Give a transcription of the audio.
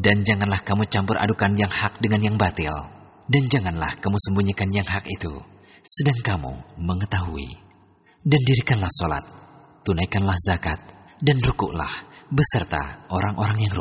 Dan janganlah kamu campur adukan yang hak dengan yang batil. Dan janganlah kamu sembunyikan yang hak itu, sedang kamu mengetahui. Dan dirikanlah sholat, tunaikanlah zakat, dan rukuklah beserta orang-orang yang rukuk.